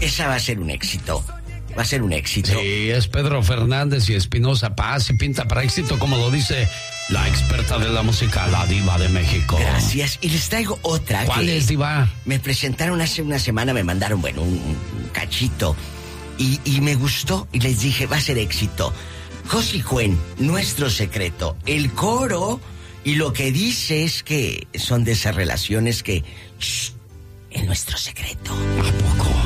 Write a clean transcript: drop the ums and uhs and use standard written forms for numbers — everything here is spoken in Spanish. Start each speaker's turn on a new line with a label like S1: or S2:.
S1: esa va a ser un éxito. Va a ser un éxito.
S2: Sí, es Pedro Fernández y Espinosa Paz y pinta para éxito, como lo dice la experta de la música, la diva de México.
S1: Gracias. Y les traigo otra.
S2: ¿Cuál es, diva?
S1: Me presentaron hace una semana, me mandaron, bueno, un cachito. Y me gustó y les dije, va a ser éxito. Josy Cuen, Nuestro Secreto. El coro y lo que dice es que son de esas relaciones que... en nuestro secreto.
S2: ¿A poco?